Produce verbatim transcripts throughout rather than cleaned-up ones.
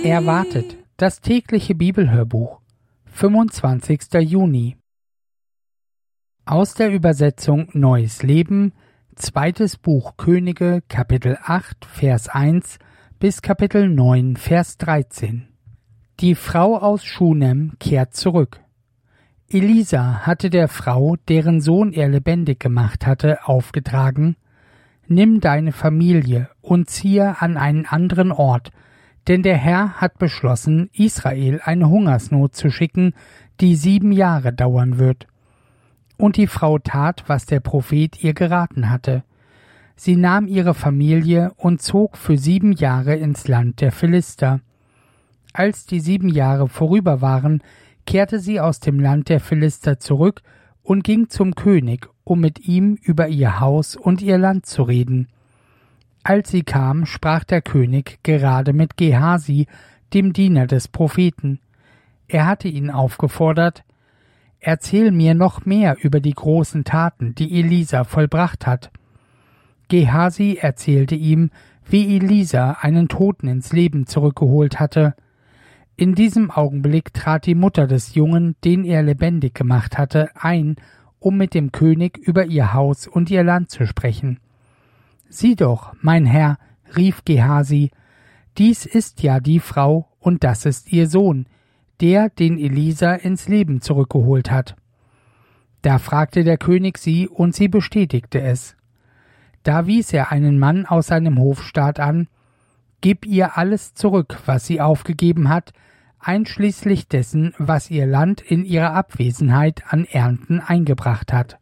Erwartet, das tägliche Bibelhörbuch, fünfundzwanzigster Juni. Aus der Übersetzung Neues Leben, zweites Buch Könige, Kapitel acht, Vers eins bis Kapitel neun, Vers dreizehn. Die Frau aus Schunem kehrt zurück. Elisa hatte der Frau, deren Sohn er lebendig gemacht hatte, aufgetragen: Nimm deine Familie und ziehe an einen anderen Ort, denn der Herr hat beschlossen, Israel eine Hungersnot zu schicken, die sieben Jahre dauern wird. Und die Frau tat, was der Prophet ihr geraten hatte. Sie nahm ihre Familie und zog für sieben Jahre ins Land der Philister. Als die sieben Jahre vorüber waren, kehrte sie aus dem Land der Philister zurück und ging zum König, um mit ihm über ihr Haus und ihr Land zu reden. Als sie kam, sprach der König gerade mit Gehasi, dem Diener des Propheten. Er hatte ihn aufgefordert: Erzähl mir noch mehr über die großen Taten, die Elisa vollbracht hat. Gehasi erzählte ihm, wie Elisa einen Toten ins Leben zurückgeholt hatte. In diesem Augenblick trat die Mutter des Jungen, den er lebendig gemacht hatte, ein, um mit dem König über ihr Haus und ihr Land zu sprechen. »Sieh doch, mein Herr«, rief Gehasi, »dies ist ja die Frau und das ist ihr Sohn, der, den Elisa ins Leben zurückgeholt hat.« Da fragte der König sie, und sie bestätigte es. Da wies er einen Mann aus seinem Hofstaat an: »Gib ihr alles zurück, was sie aufgegeben hat, einschließlich dessen, was ihr Land in ihrer Abwesenheit an Ernten eingebracht hat.«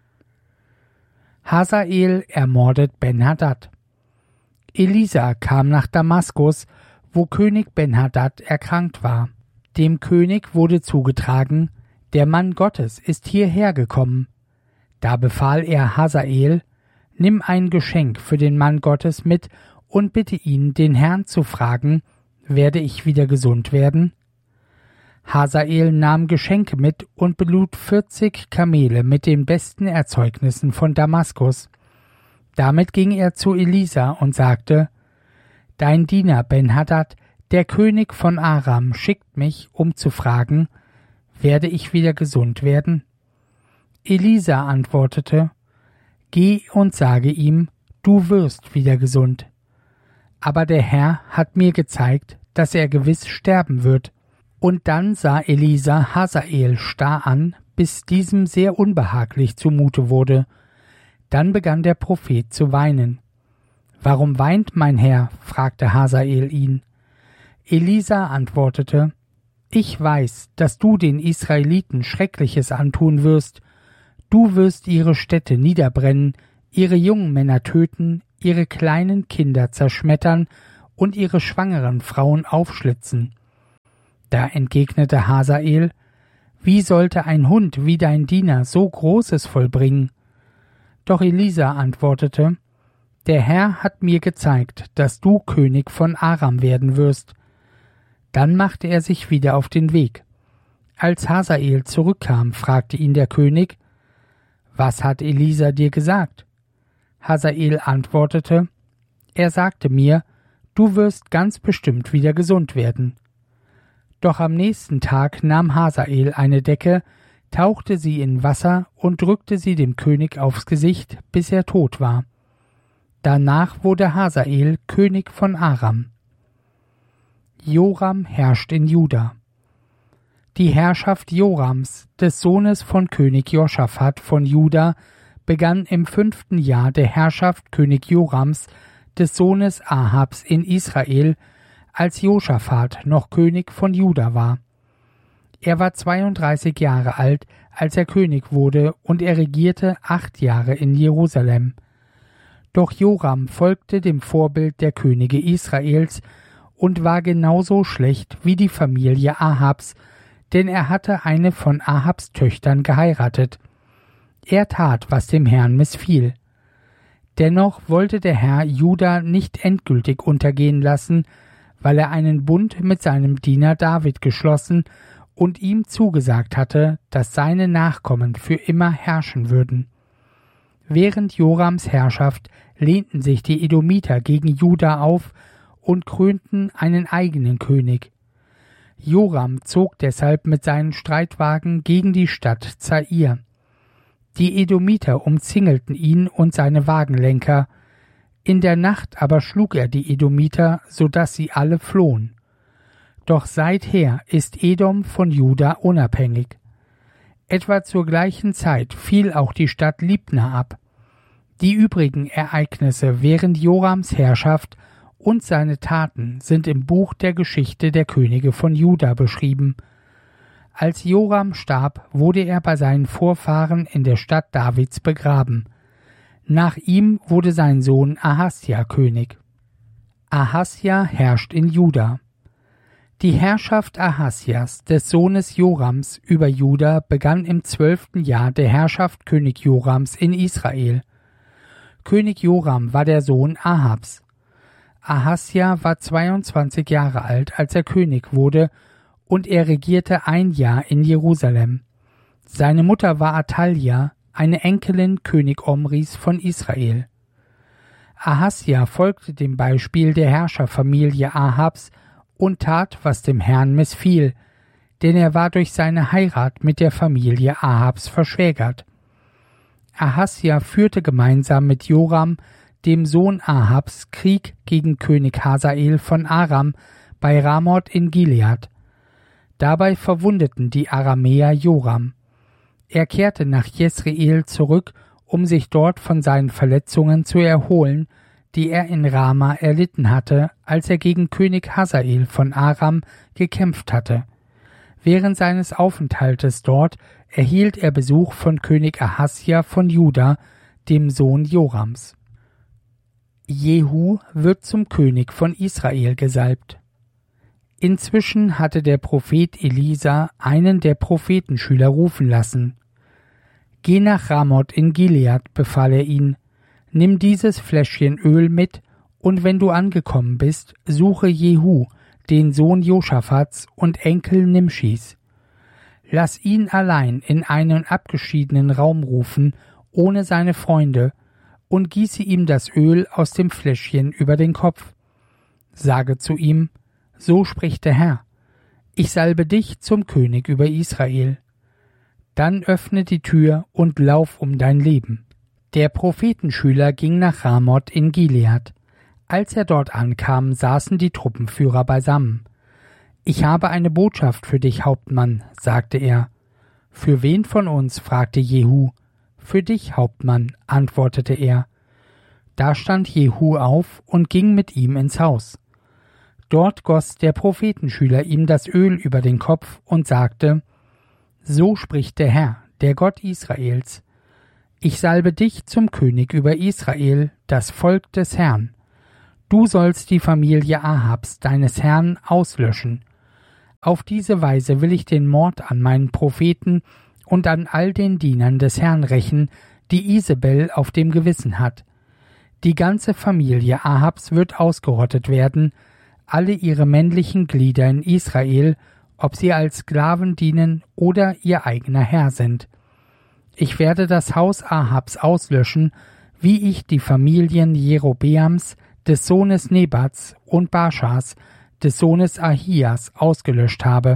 Hazael ermordet Ben-Hadad. Elisa kam nach Damaskus, wo König Ben-Hadad erkrankt war. Dem König wurde zugetragen: Der Mann Gottes ist hierher gekommen. Da befahl er Hazael: Nimm ein Geschenk für den Mann Gottes mit und bitte ihn, den Herrn zu fragen: Werde ich wieder gesund werden? Hazael nahm Geschenke mit und belud vierzig Kamele mit den besten Erzeugnissen von Damaskus. Damit ging er zu Elisa und sagte: Dein Diener Ben-Hadad, der König von Aram, schickt mich, um zu fragen: Werde ich wieder gesund werden? Elisa antwortete: Geh und sage ihm, du wirst wieder gesund. Aber der Herr hat mir gezeigt, dass er gewiss sterben wird. Und dann sah Elisa Hazael starr an, bis diesem sehr unbehaglich zumute wurde. Dann begann der Prophet zu weinen. »Warum weint mein Herr?« fragte Hazael ihn. Elisa antwortete: »Ich weiß, dass du den Israeliten Schreckliches antun wirst. Du wirst ihre Städte niederbrennen, ihre jungen Männer töten, ihre kleinen Kinder zerschmettern und ihre schwangeren Frauen aufschlitzen.« Da entgegnete Hazael: Wie sollte ein Hund wie dein Diener so Großes vollbringen? Doch Elisa antwortete: Der Herr hat mir gezeigt, dass du König von Aram werden wirst. Dann machte er sich wieder auf den Weg. Als Hazael zurückkam, fragte ihn der König: Was hat Elisa dir gesagt? Hazael antwortete: Er sagte mir, du wirst ganz bestimmt wieder gesund werden. Doch am nächsten Tag nahm Hazael eine Decke, tauchte sie in Wasser und drückte sie dem König aufs Gesicht, bis er tot war. Danach wurde Hazael König von Aram. Joram herrscht in Juda. Die Herrschaft Jorams, des Sohnes von König Joschafat von Juda, begann im fünften Jahr der Herrschaft König Jorams, des Sohnes Ahabs in Israel, als Joschafat noch König von Juda war. Er war zweiunddreißig Jahre alt, als er König wurde, und er regierte acht Jahre in Jerusalem. Doch Joram folgte dem Vorbild der Könige Israels und war genauso schlecht wie die Familie Ahabs, denn er hatte eine von Ahabs Töchtern geheiratet. Er tat, was dem Herrn missfiel. Dennoch wollte der Herr Juda nicht endgültig untergehen lassen, weil er einen Bund mit seinem Diener David geschlossen und ihm zugesagt hatte, dass seine Nachkommen für immer herrschen würden. Während Jorams Herrschaft lehnten sich die Edomiter gegen Juda auf und krönten einen eigenen König. Joram zog deshalb mit seinen Streitwagen gegen die Stadt Zair. Die Edomiter umzingelten ihn und seine Wagenlenker. In der Nacht aber schlug er die Edomiter, so daß sie alle flohen. Doch seither ist Edom von Juda unabhängig. Etwa zur gleichen Zeit fiel auch die Stadt Libna ab. Die übrigen Ereignisse während Jorams Herrschaft und seine Taten sind im Buch der Geschichte der Könige von Juda beschrieben. Als Joram starb, wurde er bei seinen Vorfahren in der Stadt Davids begraben. Nach ihm wurde sein Sohn Ahasja König. Ahasja herrscht in Juda. Die Herrschaft Ahasjas, des Sohnes Jorams, über Juda begann im zwölften Jahr der Herrschaft König Jorams in Israel. König Joram war der Sohn Ahabs. Ahasja war zweiundzwanzig Jahre alt, als er König wurde, und er regierte ein Jahr in Jerusalem. Seine Mutter war Athalja, eine Enkelin König Omris von Israel. Ahasja folgte dem Beispiel der Herrscherfamilie Ahabs und tat, was dem Herrn missfiel, denn er war durch seine Heirat mit der Familie Ahabs verschwägert. Ahasja führte gemeinsam mit Joram, dem Sohn Ahabs, Krieg gegen König Hasael von Aram bei Ramoth in Gilead. Dabei verwundeten die Aramäer Joram. Er kehrte nach Jesreel zurück, um sich dort von seinen Verletzungen zu erholen, die er in Rama erlitten hatte, als er gegen König Hasael von Aram gekämpft hatte. Während seines Aufenthaltes dort erhielt er Besuch von König Ahasja von Juda, dem Sohn Jorams. Jehu wird zum König von Israel gesalbt. Inzwischen hatte der Prophet Elisa einen der Prophetenschüler rufen lassen. Geh nach Ramoth in Gilead, befahl er ihn, nimm dieses Fläschchen Öl mit, und wenn du angekommen bist, suche Jehu, den Sohn Josaphats und Enkel Nimschis. Lass ihn allein in einen abgeschiedenen Raum rufen, ohne seine Freunde, und gieße ihm das Öl aus dem Fläschchen über den Kopf. Sage zu ihm, so spricht der Herr, ich salbe dich zum König über Israel. Dann öffne die Tür und lauf um dein Leben. Der Prophetenschüler ging nach Ramoth in Gilead. Als er dort ankam, saßen die Truppenführer beisammen. Ich habe eine Botschaft für dich, Hauptmann, sagte er. Für wen von uns? fragte Jehu. Für dich, Hauptmann, antwortete er. Da stand Jehu auf und ging mit ihm ins Haus. Dort goss der Prophetenschüler ihm das Öl über den Kopf und sagte, so spricht der Herr, der Gott Israels. Ich salbe dich zum König über Israel, das Volk des Herrn. Du sollst die Familie Ahabs, deines Herrn, auslöschen. Auf diese Weise will ich den Mord an meinen Propheten und an all den Dienern des Herrn rächen, die Isabel auf dem Gewissen hat. Die ganze Familie Ahabs wird ausgerottet werden, alle ihre männlichen Glieder in Israel, ob sie als Sklaven dienen oder ihr eigener Herr sind. Ich werde das Haus Ahabs auslöschen, wie ich die Familien Jerobeams, des Sohnes Nebats, und Baschas, des Sohnes Ahias, ausgelöscht habe.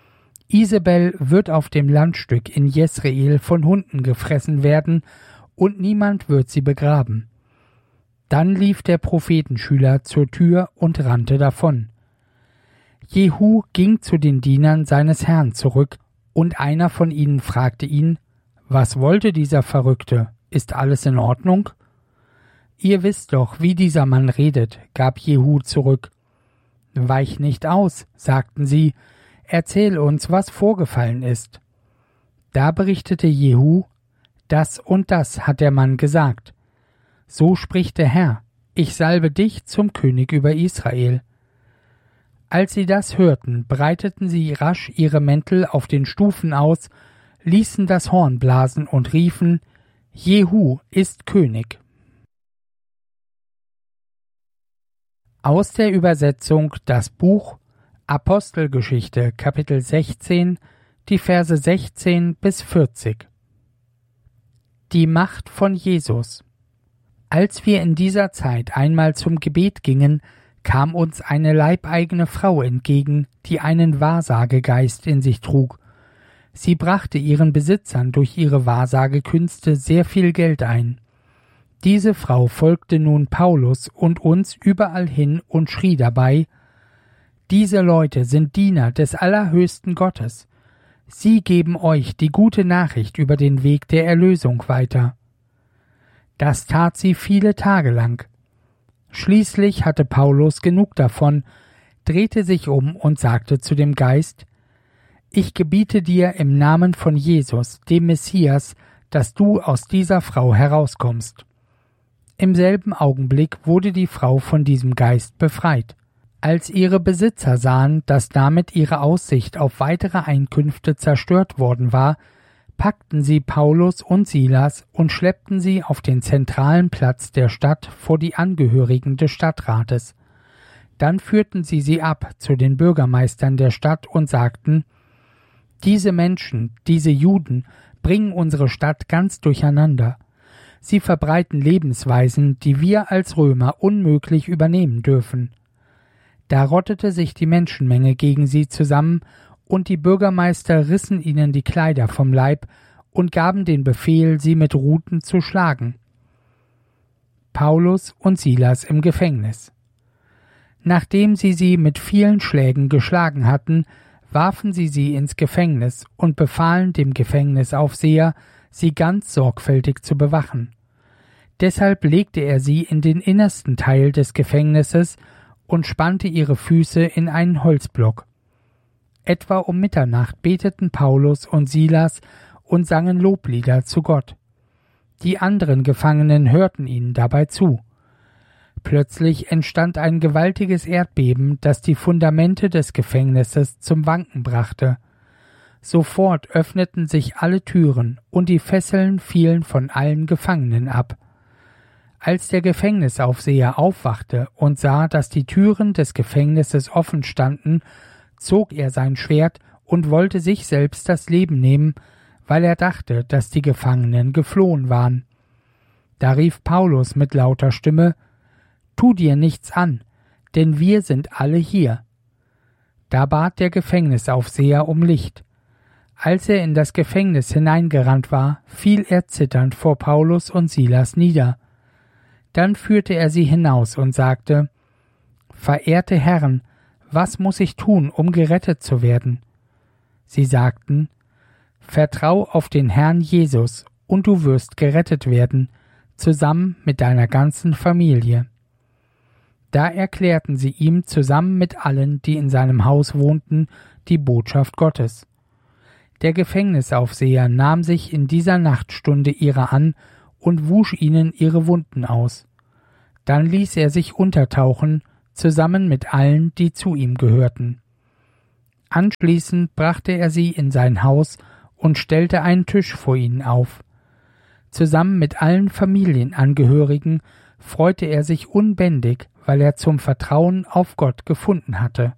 Isabel wird auf dem Landstück in Jesreel von Hunden gefressen werden, und niemand wird sie begraben. Dann lief der Prophetenschüler zur Tür und rannte davon. Jehu ging zu den Dienern seines Herrn zurück, und einer von ihnen fragte ihn, »Was wollte dieser Verrückte? Ist alles in Ordnung?« »Ihr wisst doch, wie dieser Mann redet«, gab Jehu zurück. »Weich nicht aus«, sagten sie, »erzähl uns, was vorgefallen ist.« Da berichtete Jehu, »Das und das hat der Mann gesagt. So spricht der Herr, ich salbe dich zum König über Israel.« Als sie das hörten, breiteten sie rasch ihre Mäntel auf den Stufen aus, ließen das Horn blasen und riefen, Jehu ist König. Aus der Übersetzung das Buch Apostelgeschichte, Kapitel sechzehn, die Verse sechzehn bis vierzig. Die Macht von Jesus. Als wir in dieser Zeit einmal zum Gebet gingen, kam uns eine leibeigene Frau entgegen, die einen Wahrsagegeist in sich trug. Sie brachte ihren Besitzern durch ihre Wahrsagekünste sehr viel Geld ein. Diese Frau folgte nun Paulus und uns überall hin und schrie dabei: Diese Leute sind Diener des allerhöchsten Gottes. Sie geben euch die gute Nachricht über den Weg der Erlösung weiter. Das tat sie viele Tage lang. Schließlich hatte Paulus genug davon, drehte sich um und sagte zu dem Geist: Ich gebiete dir im Namen von Jesus, dem Messias, dass du aus dieser Frau herauskommst. Im selben Augenblick wurde die Frau von diesem Geist befreit. Als ihre Besitzer sahen, dass damit ihre Aussicht auf weitere Einkünfte zerstört worden war, packten sie Paulus und Silas und schleppten sie auf den zentralen Platz der Stadt vor die Angehörigen des Stadtrates. Dann führten sie sie ab zu den Bürgermeistern der Stadt und sagten: Diese Menschen, diese Juden, bringen unsere Stadt ganz durcheinander. Sie verbreiten Lebensweisen, die wir als Römer unmöglich übernehmen dürfen. Da rottete sich die Menschenmenge gegen sie zusammen, und die Bürgermeister rissen ihnen die Kleider vom Leib und gaben den Befehl, sie mit Ruten zu schlagen. Paulus und Silas im Gefängnis. Nachdem sie sie mit vielen Schlägen geschlagen hatten, warfen sie sie ins Gefängnis und befahlen dem Gefängnisaufseher, sie ganz sorgfältig zu bewachen. Deshalb legte er sie in den innersten Teil des Gefängnisses und spannte ihre Füße in einen Holzblock. Etwa um Mitternacht beteten Paulus und Silas und sangen Loblieder zu Gott. Die anderen Gefangenen hörten ihnen dabei zu. Plötzlich entstand ein gewaltiges Erdbeben, das die Fundamente des Gefängnisses zum Wanken brachte. Sofort öffneten sich alle Türen und die Fesseln fielen von allen Gefangenen ab. Als der Gefängnisaufseher aufwachte und sah, dass die Türen des Gefängnisses offen standen, zog er sein Schwert und wollte sich selbst das Leben nehmen, weil er dachte, dass die Gefangenen geflohen waren. Da rief Paulus mit lauter Stimme: Tu dir nichts an, denn wir sind alle hier. Da bat der Gefängnisaufseher um Licht. Als er in das Gefängnis hineingerannt war, fiel er zitternd vor Paulus und Silas nieder. Dann führte er sie hinaus und sagte: Verehrte Herren, was muss ich tun, um gerettet zu werden? Sie sagten: Vertrau auf den Herrn Jesus, und du wirst gerettet werden, zusammen mit deiner ganzen Familie. Da erklärten sie ihm zusammen mit allen, die in seinem Haus wohnten, die Botschaft Gottes. Der Gefängnisaufseher nahm sich in dieser Nachtstunde ihrer an und wusch ihnen ihre Wunden aus. Dann ließ er sich untertauchen, zusammen mit allen, die zu ihm gehörten. Anschließend brachte er sie in sein Haus und stellte einen Tisch vor ihnen auf. Zusammen mit allen Familienangehörigen freute er sich unbändig, weil er zum Vertrauen auf Gott gefunden hatte.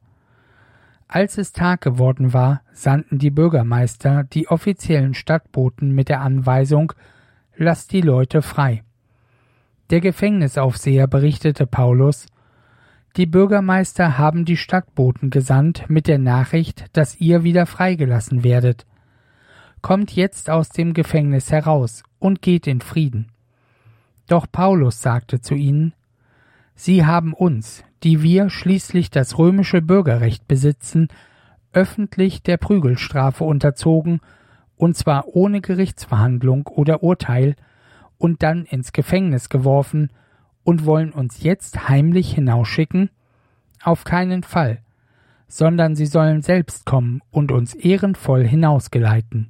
Als es Tag geworden war, sandten die Bürgermeister die offiziellen Stadtboten mit der Anweisung: Lasst die Leute frei. Der Gefängnisaufseher berichtete Paulus: Die Bürgermeister haben die Stadtboten gesandt mit der Nachricht, dass ihr wieder freigelassen werdet. Kommt jetzt aus dem Gefängnis heraus und geht in Frieden. Doch Paulus sagte zu ihnen: Sie haben uns, die wir schließlich das römische Bürgerrecht besitzen, öffentlich der Prügelstrafe unterzogen, und zwar ohne Gerichtsverhandlung oder Urteil, und dann ins Gefängnis geworfen, und wollen uns jetzt heimlich hinausschicken? Auf keinen Fall, sondern sie sollen selbst kommen und uns ehrenvoll hinausgeleiten.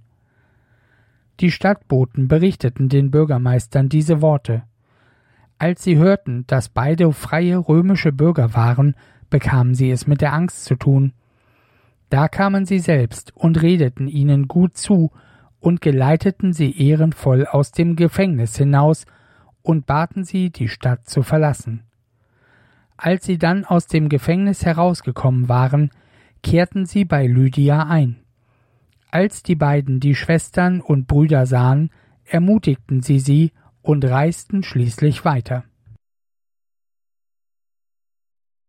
Die Stadtboten berichteten den Bürgermeistern diese Worte. Als sie hörten, dass beide freie römische Bürger waren, bekamen sie es mit der Angst zu tun. Da kamen sie selbst und redeten ihnen gut zu und geleiteten sie ehrenvoll aus dem Gefängnis hinaus und baten sie, die Stadt zu verlassen. Als sie dann aus dem Gefängnis herausgekommen waren, kehrten sie bei Lydia ein. Als die beiden die Schwestern und Brüder sahen, ermutigten sie sie und reisten schließlich weiter.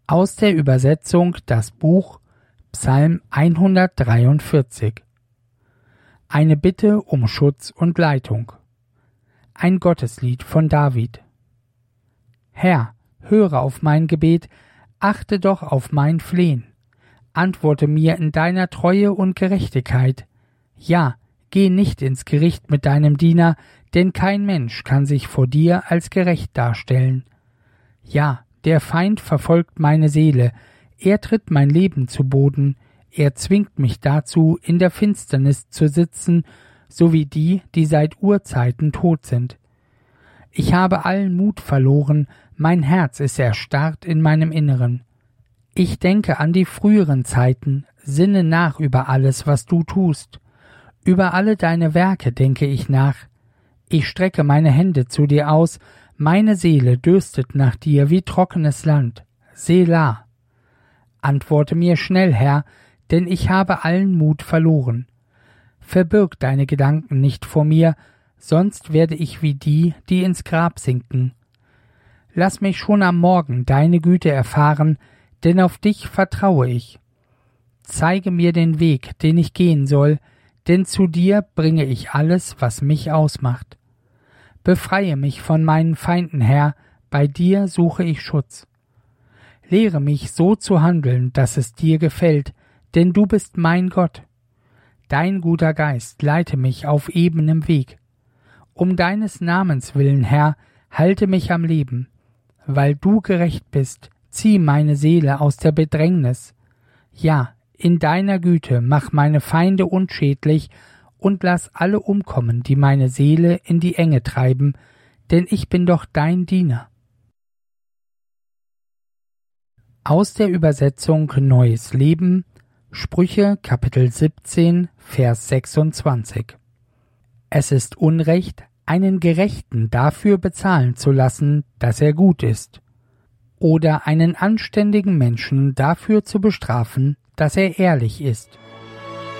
Aus der Übersetzung das Buch Psalm hundertdreiundvierzig. Eine Bitte um Schutz und Leitung. Ein Gotteslied von David. Herr, höre auf mein Gebet, achte doch auf mein Flehen. Antworte mir in deiner Treue und Gerechtigkeit. Ja, geh nicht ins Gericht mit deinem Diener, denn kein Mensch kann sich vor dir als gerecht darstellen. Ja, der Feind verfolgt meine Seele, er tritt mein Leben zu Boden, er zwingt mich dazu, in der Finsternis zu sitzen, so wie die, die seit Urzeiten tot sind. Ich habe allen Mut verloren, mein Herz ist erstarrt in meinem Inneren. Ich denke an die früheren Zeiten, sinne nach über alles, was du tust. Über alle deine Werke denke ich nach. Ich strecke meine Hände zu dir aus, meine Seele dürstet nach dir wie trockenes Land. Selah. Antworte mir schnell, Herr, denn ich habe allen Mut verloren. Verbirg deine Gedanken nicht vor mir, sonst werde ich wie die, die ins Grab sinken. Lass mich schon am Morgen deine Güte erfahren, denn auf dich vertraue ich. Zeige mir den Weg, den ich gehen soll, denn zu dir bringe ich alles, was mich ausmacht. Befreie mich von meinen Feinden, Herr, bei dir suche ich Schutz. Lehre mich so zu handeln, dass es dir gefällt, denn du bist mein Gott. Dein guter Geist leite mich auf ebenem Weg. Um deines Namens willen, Herr, halte mich am Leben. Weil du gerecht bist, zieh meine Seele aus der Bedrängnis. Ja, in deiner Güte mach meine Feinde unschädlich und lass alle umkommen, die meine Seele in die Enge treiben, denn ich bin doch dein Diener. Aus der Übersetzung Neues Leben, Sprüche Kapitel siebzehn, Vers sechsundzwanzig. Es ist Unrecht, einen Gerechten dafür bezahlen zu lassen, dass er gut ist, oder einen anständigen Menschen dafür zu bestrafen, dass er ehrlich ist.